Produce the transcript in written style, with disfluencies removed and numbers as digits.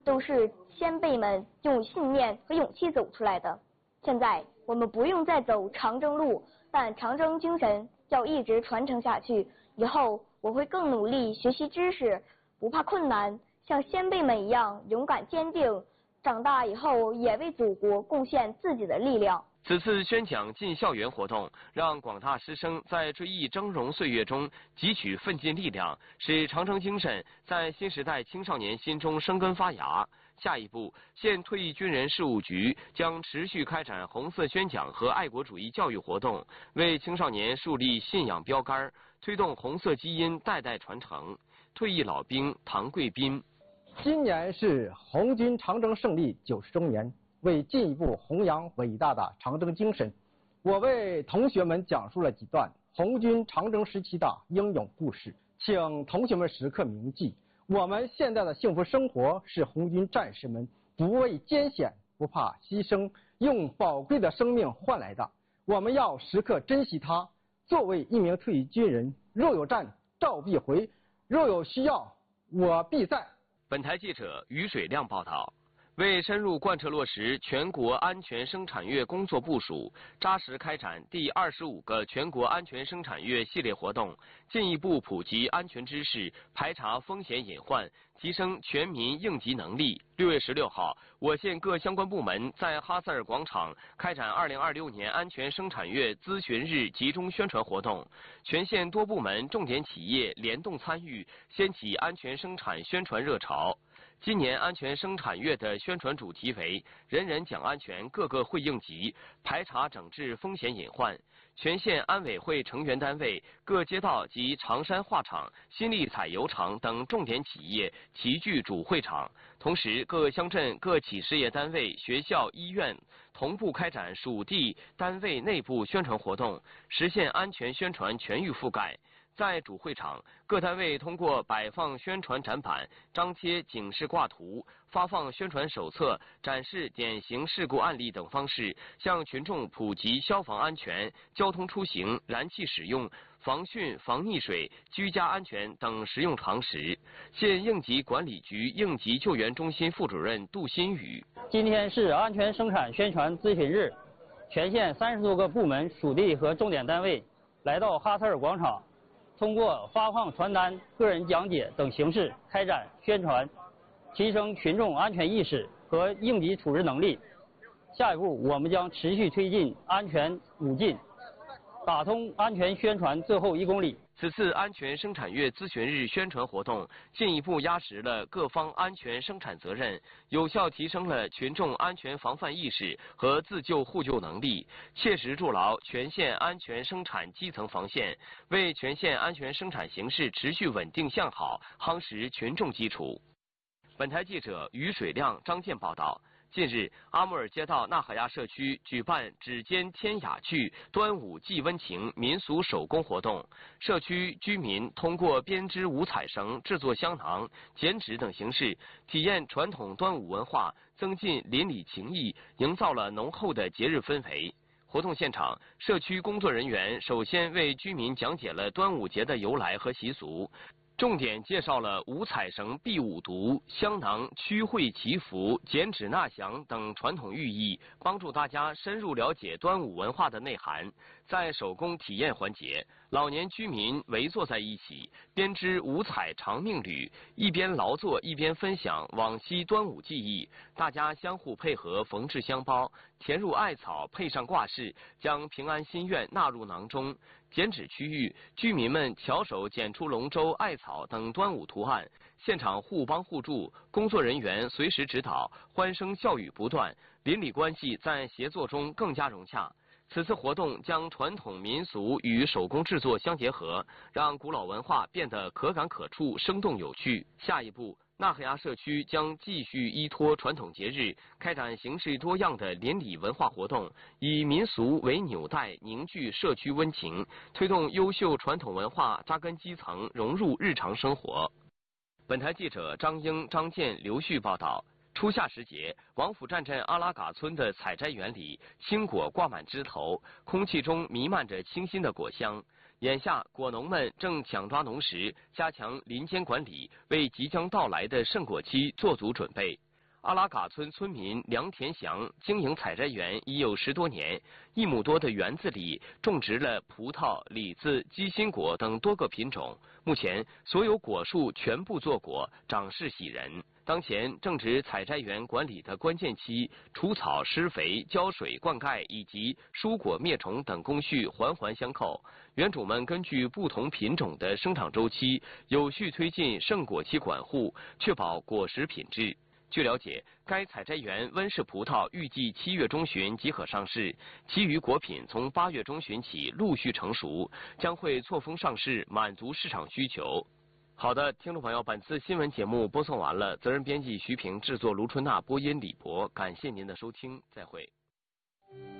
都是先辈们用信念和勇气走出来的。现在我们不用再走长征路，但长征精神要一直传承下去。以后我会更努力学习知识，不怕困难，像先辈们一样勇敢坚定。长大以后也为祖国贡献自己的力量。 此次宣讲进校园活动，让广大师生在追忆峥嵘岁月中汲取奋进力量，使长征精神在新时代青少年心中生根发芽。下一步，县退役军人事务局将持续开展红色宣讲和爱国主义教育活动，为青少年树立信仰标杆，推动红色基因代代传承。退役老兵唐贵宾， 今年是红军长征胜利90周年。为进一步弘扬伟大的长征精神，我为同学们讲述了几段红军长征时期的英勇故事，请同学们时刻铭记，我们现在的幸福生活是红军战士们不畏艰险、不怕牺牲，用宝贵的生命换来的。我们要时刻珍惜它。作为一名退役军人，若有战，召必回；若有需要，我必在。 本台记者于水亮报道。为深入贯彻落实全国安全生产月工作部署，扎实开展第25个全国安全生产月系列活动，进一步普及安全知识，排查风险隐患，提升全民应急能力。6月16号，我县各相关部门在哈萨尔广场开展2026年安全生产月咨询日集中宣传活动，全县多部门重点企业联动参与，掀起安全生产宣传热潮。今年安全生产月的宣传主题为“人人讲安全，个个会应急”，排查整治风险隐患。全县安委会成员单位、各街道及长山化厂、新力采油厂等重点企业齐聚主会场。同时，各乡镇各企事业单位、学校、医院同步开展属地单位内部宣传活动，实现安全宣传全域覆盖。在主会场，各单位通过摆放宣传展板、张贴警示挂图、发放宣传手册、展示典型事故案例等方式，向群众普及消防安全、交通出行、燃气使用、防汛防溺水、居家安全等实用常识。县应急管理局应急救援中心副主任杜新宇： 今天是安全生产宣传咨询日，全县30多个部门、属地和重点单位来到哈萨尔广场，通过发放传单、个人讲解等形式开展宣传，提升群众安全意识和应急处置能力。下一步，我们将持续推进安全5进，打通安全宣传最后1公里。 此次安全生产月咨询日宣传活动，进一步压实了各方安全生产责任，有效提升了群众安全防范意识和自救互救能力，切实筑牢全县安全生产基层防线，为全县安全生产形势持续稳定向好夯实群众基础。本台记者于水亮、张健报道。近日，阿穆尔街道纳哈亚社区举办指尖添雅趣端午祭温情民俗手工活动，社区居民通过编织五彩绳、制作香囊、剪纸等形式，体验传统端午文化，增进邻里情谊，营造了浓厚的节日氛围。活动现场，社区工作人员首先为居民讲解了端午节的由来和习俗，重点介绍了五彩绳避五毒、香囊驱晦祈福、剪纸纳祥等传统寓意，帮助大家深入了解端午文化的内涵。在手工体验环节，老年居民围坐在一起编织五彩长命缕，一边劳作一边分享往昔端午记忆，大家相互配合缝制香包，填入艾草，配上挂饰，将平安心愿纳入囊中。剪纸区域，居民们巧手剪出龙舟、艾草等端午图案，现场互帮互助，工作人员随时指导，欢声笑语不断，邻里关系在协作中更加融洽。此次活动将传统民俗与手工制作相结合，让古老文化变得可感可触、生动有趣。下一步，纳哈亚社区将继续依托传统节日，开展形式多样的邻里文化活动，以民俗为纽带，凝聚社区温情，推动优秀传统文化扎根基层，融入日常生活。本台记者张英、张健、刘旭报道。初夏时节，王府站镇阿拉嘎村的采摘园里，青果挂满枝头，空气中弥漫着清新的果香。眼下，果农们正抢抓农时，加强林间管理，为即将到来的盛果期做足准备。 阿拉嘎村村民梁田祥经营采摘园已有10多年，1亩多的园子里种植了葡萄、李子、鸡心果等多个品种。目前，所有果树全部坐果，长势喜人。当前正值采摘园管理的关键期，除草、施肥、浇水、灌溉以及疏果灭虫等工序环环相扣。园主们根据不同品种的生长周期，有序推进盛果期管护，确保果实品质。据了解，该采摘园温室葡萄预计7月中旬即可上市，其余果品从8月中旬起陆续成熟，将会错峰上市，满足市场需求。好的，听众朋友，本次新闻节目播送完了，责任编辑徐平，制作卢春娜，播音李博，感谢您的收听，再会。